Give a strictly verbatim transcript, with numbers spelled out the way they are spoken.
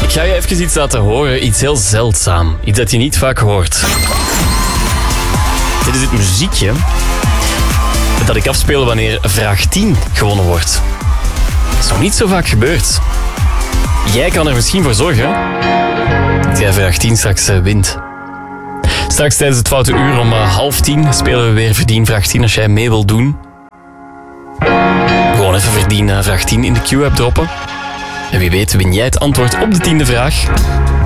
Ik ga je even iets laten horen, iets heel zeldzaam. Iets dat je niet vaak hoort. Dit is het muziekje dat ik afspeel wanneer vraag tien gewonnen wordt. Dat is nog niet zo vaak gebeurd. Jij kan er misschien voor zorgen dat jij vraag tien straks uh, wint. Straks tijdens het foute uur om uh, half tien spelen we weer Verdien vraag tien als jij mee wilt doen. Gewoon even Verdien uh, vraag tien in de Q-app droppen. En wie weet win jij het antwoord op de tiende vraag.